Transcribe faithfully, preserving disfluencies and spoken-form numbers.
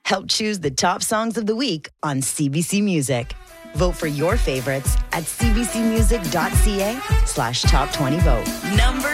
help choose the top songs of the week on C B C Music. Vote for your favorites at cbcmusic.ca slash top 20 vote. Number